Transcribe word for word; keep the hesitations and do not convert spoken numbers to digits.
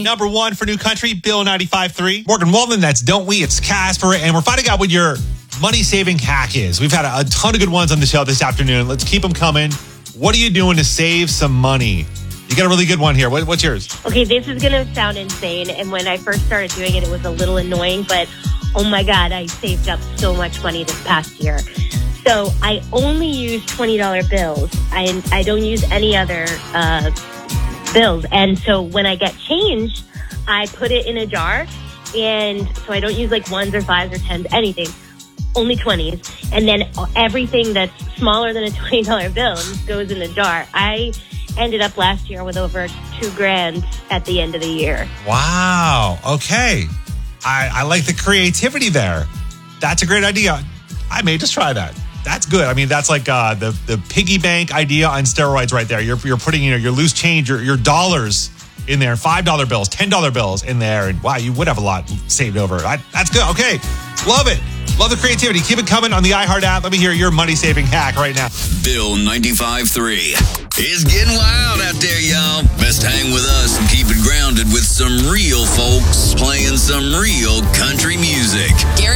me. Number one for New Country, Bill ninety-five point three. Morgan Walden, that's Don't We? It's Casper. And we're finding out what your money-saving hack is. We've had a, a ton of good ones on the show this afternoon. Let's keep them coming. What are you doing to save some money? You got a really good one here. What, what's yours? Okay, this is going to sound insane. And when I first started doing it, it was a little annoying. But, oh my God, I saved up so much money this past year. So I only use twenty dollar bills. I, I don't use any other uh, bills. And so when I get change, I put it in a jar. And so I don't use like ones or fives or tens, anything. Only twenties. And then everything that's smaller than a twenty dollar bill goes in the jar. I ended up last year with over two grand at the end of the year. Wow. Okay. I, I like the creativity there. That's a great idea. I may just try that. That's good. I mean, that's like uh, the, the piggy bank idea on steroids right there. You're you're putting, you know, your loose change, your, your dollars in there, five dollar bills, ten dollar bills in there. And wow, you would have a lot saved over. I, that's good. Okay. Love it. Love the creativity. Keep it coming on the iHeart app. Let me hear your money-saving hack right now. Bill ninety-five point three. It's getting wild out there, y'all. Best hang with us and keep it grounded with some real folks playing some real country music. Gary